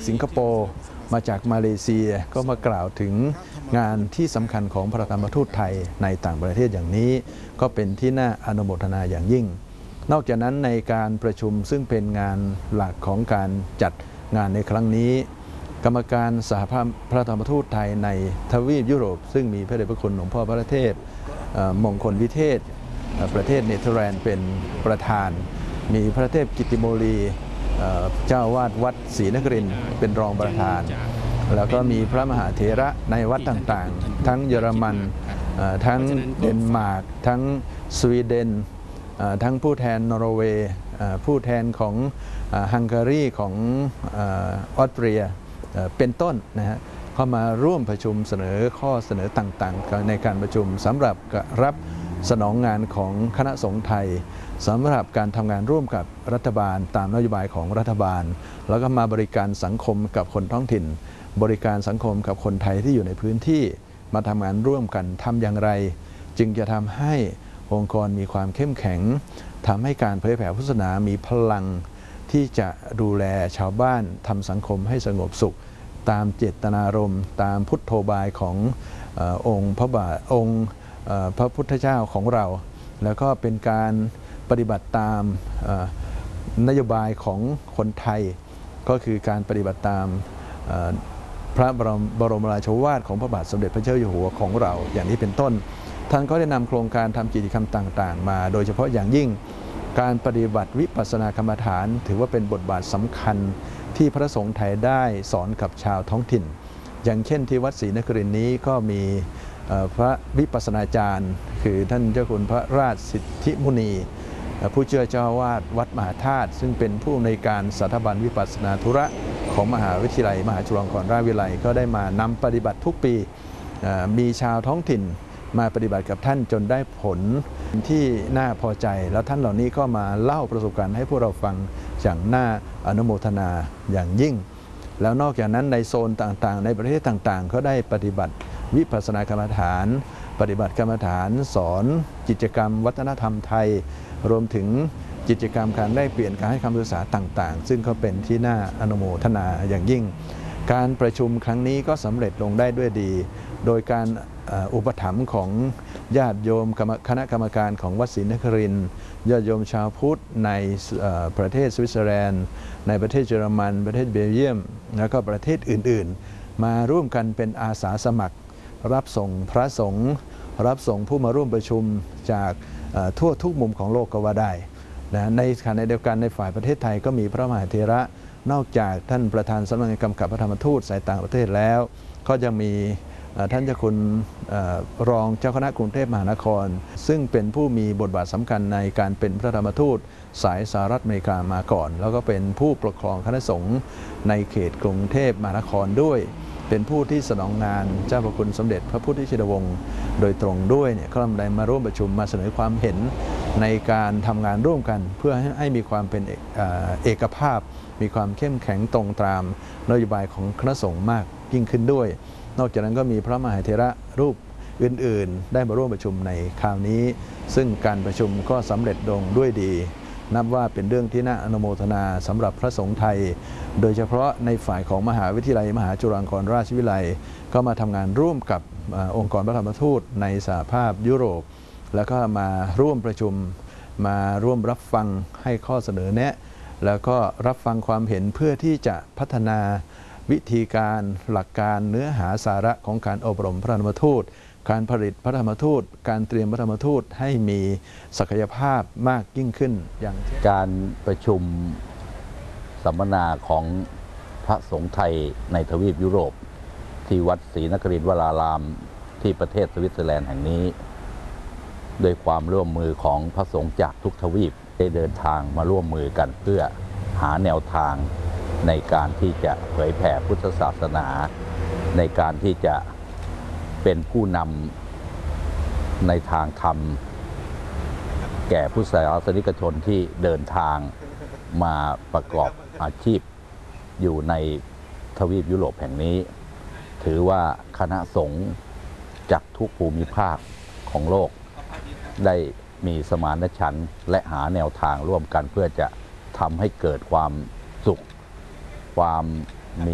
สิงคโปร์มาจากมาเลเซียก็มากล่าวถึงงานที่สำคัญของพระธรรมทูตไทยในต่างประเทศอย่างนี้ก็เป็นที่น่าอนุโมทนาอย่างยิ่งนอกจากนั้นในการประชุมซึ่งเป็นงานหลักของการจัดงานในครั้งนี้กรรมการสหภาพพระธรรมทูตไทยในทวีปยุโรปซึ่งมีพระเดชพระคุณหลวงพ่อพระเทพมงคลวิเทศประเทศเนเธอร์แลนด์เป็นประธานมีพระเทพกิตติโมลีเจ้าวาดวัดศรีนครินทร์เป็นรองประธานแล้วก็มีพระมหาเถระในวัดต่างๆทั้งเยอรมันทั้งเดนมาร์กทั้งสวีเดนทั้งผู้แทนนอร์เวย์ผู้แทนของฮังการีของออสเตรียเป็นต้นนะฮะเข้ามาร่วมประชุมเสนอข้อเสนอต่างๆในการประชุมสำหรับรับสนองงานของคณะสงฆ์ไทยสำหรับการทำงานร่วมกับรัฐบาลตามนโยบายของรัฐบาลแล้วก็มาบริการสังคมกับคนท้องถิ่นบริการสังคมกับคนไทยที่อยู่ในพื้นที่มาทำงานร่วมกันทำอย่างไรจึงจะทำให้องค์กรมีความเข้มแข็งทำให้การเผยแผ่พุทธศาสนามีพลังที่จะดูแลชาวบ้านทำสังคมให้สงบสุขตามเจตนารมณ์ตามพุทโธบายขององค์พระบาทองค์พระพุทธเจ้าของเราแล้วก็เป็นการปฏิบัติตามนโยบายของคนไทยก็คือการปฏิบัติตามพระบรมราโชวาทของพระบาทสมเด็จพระเจ้าอยู่หัวของเราอย่างนี้เป็นต้นท่านก็ได้นำโครงการทำกิจกรรมต่างๆมาโดยเฉพาะอย่างยิ่งการปฏิบัติวิปัสสนากรรมฐานถือว่าเป็นบทบาทสำคัญที่พระสงฆ์ไทยได้สอนกับชาวท้องถิ่นอย่างเช่นที่วัดศรีนครินทร์นี้ก็มีพระวิปัสสนาจารย์คือท่านเจ้าคุณพระราชสิทธิมุนีผู้ช่วยเจ้าวาดวัดมหาธาตุซึ่งเป็นผู้อำนวยการสถาบันวิปัสสนาธุระของมหาวิทยาลัยมหาจุฬาลงกรณราชวิทยาลัยก็ได้มานำปฏิบัติทุกปีมีชาวท้องถิ่นมาปฏิบัติกับท่านจนได้ผลที่น่าพอใจแล้วท่านเหล่านี้ก็มาเล่าประสบการณ์ให้พวกเราฟังอย่างน่าอนุโมทนาอย่างยิ่งแล้วนอกจากนั้นในโซนต่างๆในประเทศต่างๆก็ได้ปฏิบัติวิปัสสนากรรมฐานปฏิบัติกรรมฐานสอนกิจกรรมวัฒนธรรมไทยรวมถึงกิจกรรมการแลกเปลี่ยนการให้คำปรึกษาต่างๆซึ่งก็เป็นที่น่าอนุโมทนาอย่างยิ่งการประชุมครั้งนี้ก็สำเร็จลงได้ด้วยดีโดยการอุปถัมภ์ของญาติโยมคณะกรรมการของวัดศรีนครินทร์ญาติโยมชาวพุทธในประเทศสวิตเซอร์แลนด์ในประเทศเยอรมันประเทศเบลเยียมแล้วก็ประเทศอื่นๆมาร่วมกันเป็นอาสาสมัครรับส่งพระสงฆ์รับส่งผู้มาร่วมประชุมจากทั่วทุกมุมของโลกก็ว่าได้นะในขณะเดียวกันในฝ่ายประเทศไทยก็มีพระมหาเถระนอกจากท่านประธานสำนักงานกำกับพระธรรมทูตสายต่างประเทศแล้วก็ยังมีท่านเจ้าคุณรองเจ้าคณะกรุงเทพมหานครซึ่งเป็นผู้มีบทบาทสำคัญในการเป็นพระธรรมทูตสายสหรัฐอเมริกามาก่อนแล้วก็เป็นผู้ปกครองคณะสงฆ์ในเขตกรุงเทพมหานครด้วยเป็นผู้ที่สนองงานเจ้าพระคุณสมเด็จพระพุทธชินวงศ์โดยตรงด้วยเนี่ยก็ได้มาร่วมประชุมมาเสนอความเห็นในการทำงานร่วมกันเพื่อให้มีความเป็นเอกภาพมีความเข้มแข็งตรงตามนโยบายของคณะสงฆ์มากยิ่งขึ้นด้วยนอกจากนั้นก็มีพระมหาเถระรูปอื่นๆได้มาร่วมประชุมในคราวนี้ซึ่งการประชุมก็สำเร็จลงด้วยดีนับว่าเป็นเรื่องที่น่าอนุโมทนาสำหรับพระสงฆ์ไทยโดยเฉพาะในฝ่ายของมหาวิทยาลัยมหาจุฬาลงกรณราชวิทยาลัยก็มาทำงานร่วมกับองค์กรพระธรรมทูตในสหภาพยุโรปแล้วก็มาร่วมประชุมมาร่วมรับฟังให้ข้อเสนอแนะแล้วก็รับฟังความเห็นเพื่อที่จะพัฒนาวิธีการหลักการเนื้อหาสาระของการอบรมพระธรรมทูตการผลิตพระธรรมทูตการเตรียมพระธรรมทูตให้มีศักยภาพมากยิ่งขึ้นอย่างการประชุมสัมมนาของพระสงฆ์ไทยในทวีปยุโรปที่วัดศรีนครินทร์วรารามที่ประเทศสวิตเซอร์แลนด์แห่งนี้โดยความร่วมมือของพระสงฆ์จากทุกทวีปได้เดินทางมาร่วมมือกันเพื่อหาแนวทางในการที่จะเผยแผ่พุทธศาสนาในการที่จะเป็นผู้นำในทางธรรมแก่พุทธศาสนิกชนที่เดินทางมาประกอบอาชีพอยู่ในทวีปยุโรปแห่งนี้ถือว่าคณะสงฆ์จากทุกภูมิภาคของโลกได้มีสมานฉันท์และหาแนวทางร่วมกันเพื่อจะทำให้เกิดความสุขความ